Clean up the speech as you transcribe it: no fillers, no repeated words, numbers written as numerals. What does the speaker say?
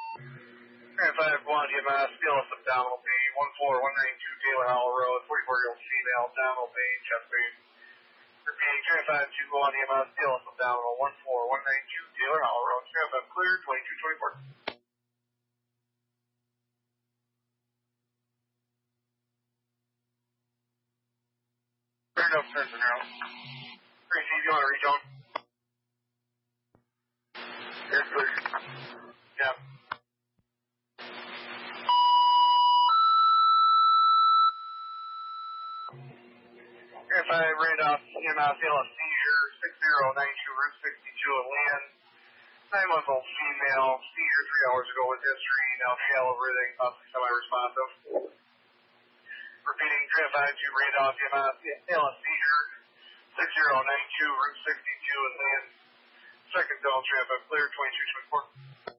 5 1 EMS, BLS abdominal pain, 14192 Taylor Howell Road, 44-year-old female, abdominal pain, chest pain. Repeating, 5 2 1 EMS, BLS abdominal, 14192 Taylor Howell Road, 5 clear, 2224. Fair enough, turns around. Tracy, do you want to rejoin? Yes, please. Yeah. If I read off EMS, BLS seizure, 6092 Route 62 in Leon. 9-month-old female, seizure 3 hours ago with history, now shallow breathing, possibly semi-responsive. Repeating, 5 2 read off EMS, BLS seizure, 6092 Route 62 in Leon. Second zone, 5 clear, 2224.